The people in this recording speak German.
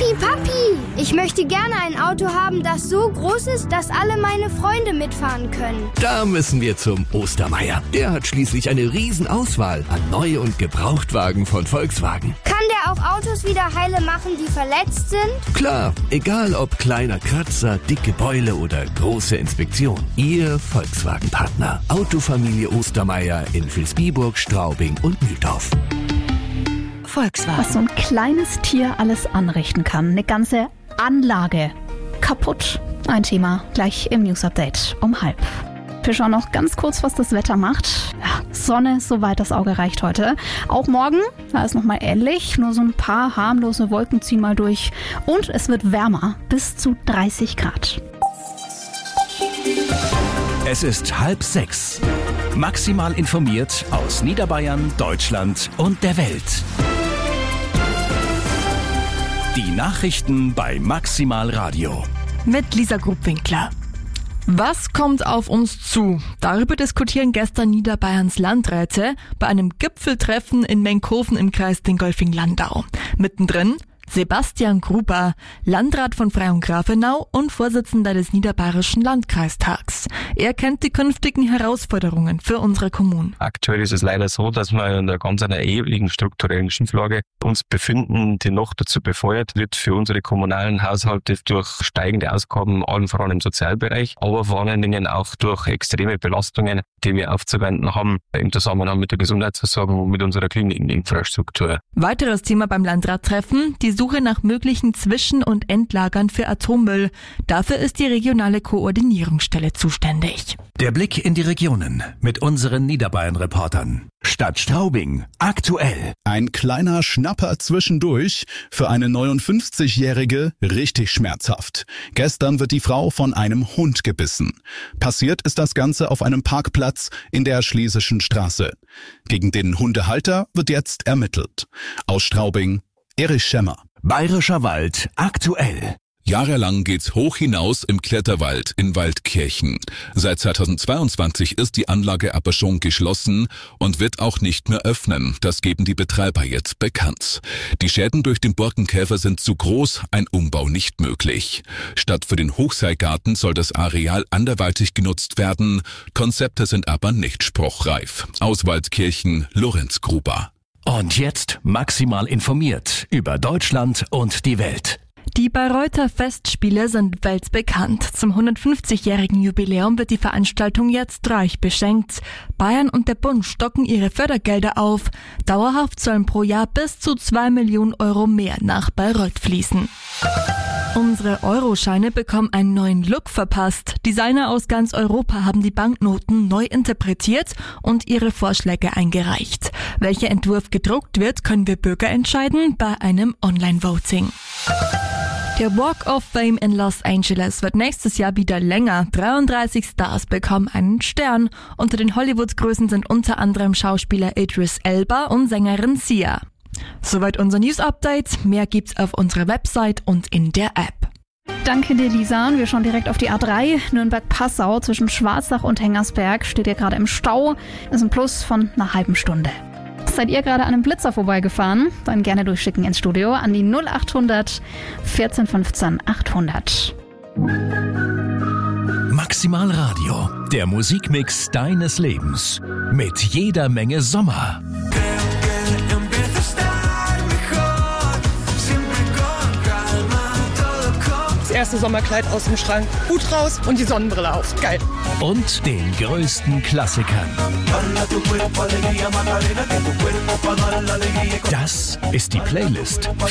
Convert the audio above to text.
Papi, ich möchte gerne ein Auto haben, das so groß ist, dass alle meine Freunde mitfahren können. Da müssen wir zum Ostermeier. Der hat schließlich eine Riesenauswahl an Neu- und Gebrauchtwagen von Volkswagen. Kann der auch Autos wieder heile machen, die verletzt sind? Klar, egal ob kleiner Kratzer, dicke Beule oder große Inspektion. Ihr Volkswagen-Partner. Autofamilie Ostermeier in Vilsbiburg, Straubing und Mühldorf. Volkswagen. Was so ein kleines Tier alles anrichten kann. Eine ganze Anlage kaputt. Ein Thema gleich im News-Update um 12:30. Wir schauen noch ganz kurz, was das Wetter macht. Ja, Sonne, soweit das Auge reicht heute. Auch morgen, da ist nochmal ähnlich. Nur so ein paar harmlose Wolken ziehen mal durch. Und es wird wärmer, bis zu 30 Grad. Es ist 5:30. Maximal informiert aus Niederbayern, Deutschland und der Welt. Die Nachrichten bei Maximal Radio. Mit Lisa Grubwinkler. Was kommt auf uns zu? Darüber diskutieren gestern Niederbayerns Landräte bei einem Gipfeltreffen in Menkhofen im Kreis Dingolfing-Landau. Mittendrin Sebastian Gruber, Landrat von Freyung-Grafenau und Vorsitzender des Niederbayerischen Landkreistags. Er kennt die künftigen Herausforderungen für unsere Kommunen. Aktuell ist es leider so, dass wir in einer erheblichen strukturellen Schieflage uns befinden, die noch dazu befeuert wird für unsere kommunalen Haushalte durch steigende Ausgaben, allen voran im Sozialbereich, aber vor allen Dingen auch durch extreme Belastungen, die wir aufzuwenden haben im Zusammenhang mit der Gesundheitsversorgung und mit unserer Klinikinfrastruktur. Weiteres Thema beim Landradtreffen, die Suche nach möglichen Zwischen- und Endlagern für Atommüll. Dafür ist die regionale Koordinierungsstelle zuständig. Der Blick in die Regionen mit unseren Niederbayern-Reportern. Stadt Straubing, aktuell. Ein kleiner Schnapper zwischendurch, für eine 59-Jährige richtig schmerzhaft. Gestern wird die Frau von einem Hund gebissen. Passiert ist das Ganze auf einem Parkplatz in der Schlesischen Straße. Gegen den Hundehalter wird jetzt ermittelt. Aus Straubing, Erich Schemmer. Bayerischer Wald, aktuell. Jahrelang geht's hoch hinaus im Kletterwald in Waldkirchen. Seit 2022 ist die Anlage aber schon geschlossen und wird auch nicht mehr öffnen. Das geben die Betreiber jetzt bekannt. Die Schäden durch den Borkenkäfer sind zu groß, ein Umbau nicht möglich. Statt für den Hochseilgarten soll das Areal anderweitig genutzt werden. Konzepte sind aber nicht spruchreif. Aus Waldkirchen, Lorenz Gruber. Und jetzt maximal informiert über Deutschland und die Welt. Die Bayreuther Festspiele sind weltbekannt. Zum 150-jährigen Jubiläum wird die Veranstaltung jetzt reich beschenkt. Bayern und der Bund stocken ihre Fördergelder auf. Dauerhaft sollen pro Jahr bis zu 2 Millionen Euro mehr nach Bayreuth fließen. Unsere Euroscheine bekommen einen neuen Look verpasst. Designer aus ganz Europa haben die Banknoten neu interpretiert und ihre Vorschläge eingereicht. Welcher Entwurf gedruckt wird, können wir Bürger entscheiden bei einem Online-Voting. Der Walk of Fame in Los Angeles wird nächstes Jahr wieder länger. 33 Stars bekommen einen Stern. Unter den Hollywood-Größen sind unter anderem Schauspieler Idris Elba und Sängerin Sia. Soweit unser News-Update. Mehr gibt's auf unserer Website und in der App. Danke dir, Lisa. Und wir schauen direkt auf die A3. Nürnberg-Passau zwischen Schwarzach und Hengersberg steht ihr gerade im Stau. Das ist ein Plus von einer halben Stunde. Seid ihr gerade an einem Blitzer vorbeigefahren? Dann gerne durchschicken ins Studio an die 0800 14 15 800. Maximal Radio, der Musikmix deines Lebens. Mit jeder Menge Sommer. Das erste Sommerkleid aus dem Schrank, Hut raus und die Sonnenbrille auf. Geil. Und den größten Klassikern. Das ist die Playlist